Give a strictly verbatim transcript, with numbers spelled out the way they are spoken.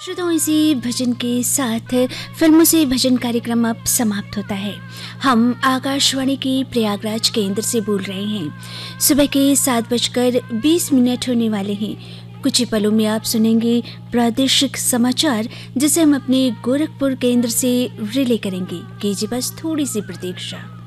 श्रोताओं, इसी भजन के साथ फिल्मों से भजन कार्यक्रम अब समाप्त होता है। हम आकाशवाणी की प्रयागराज केंद्र से बोल रहे हैं। सुबह के सात बजकर बीस मिनट होने वाले हैं। कुछ ही पलों में आप सुनेंगे प्रादेशिक समाचार, जिसे हम अपने गोरखपुर केंद्र से रिले करेंगे। कीजिए बस थोड़ी सी प्रतीक्षा।